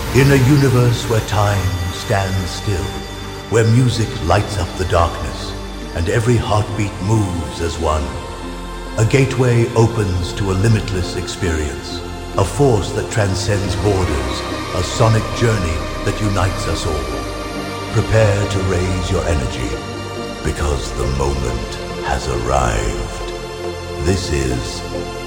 In a universe where time stands still, where music lights up the darkness, and every heartbeat moves as one, a gateway opens to a limitless experience, a force that transcends borders, a sonic journey that unites us all. Prepare to raise your energy, because the moment has arrived. This is